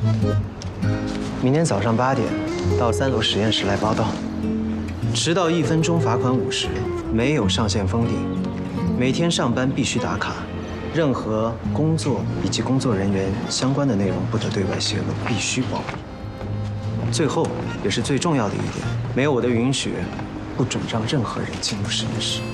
明天早上8点到3楼实验室来报到。迟到1分钟罚款50，没有上线封顶。每天上班必须打卡，任何工作以及工作人员相关的内容不得对外泄露，必须保密。最后也是最重要的一点，没有我的允许，不准让任何人进入实验室。